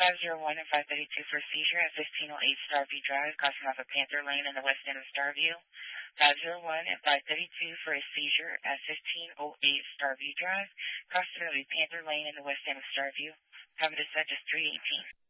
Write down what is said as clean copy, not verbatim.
501 and 532 for seizure at 1508 Starview Drive, crossing off of Panther Lane in the west end of Starview. 501 and 532 for a seizure at 1508 Starview Drive, crossing of Panther Lane in the west end of Starview. Time to dispatch is 318.